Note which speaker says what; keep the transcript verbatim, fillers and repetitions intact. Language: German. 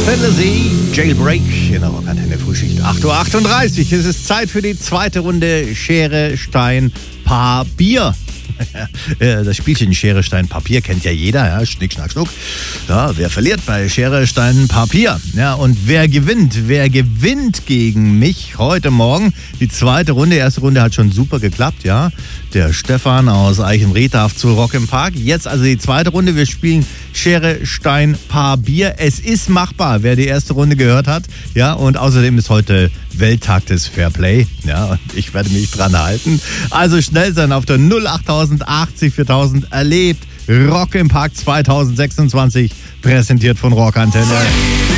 Speaker 1: Fantasy Jailbreak in der Rockantenne Frühschicht. acht Uhr achtunddreißig. Es ist Zeit für die zweite Runde Schere, Stein, Papier. Das Spielchen Schere, Stein, Papier kennt ja jeder, ja, Schnick, Schnack, Schnuck. Ja, wer verliert bei Schere, Stein, Papier? Ja, und wer gewinnt? Wer gewinnt gegen mich heute Morgen? Die zweite Runde, erste Runde hat schon super geklappt, ja. Der Stefan aus Eichenried darf zu Rock im Park. Jetzt also die zweite Runde, wir spielen Schere, Stein, Papier. Es ist machbar, wer die erste Runde gehört hat, ja. Und außerdem ist heute Welttag des Fairplay, ja. Und ich werde mich dran halten. Also schnell sein auf der null achttausend achtzig viertausend erlebt. Rock im Park zweitausendsechsundzwanzig, präsentiert von Rockantenne.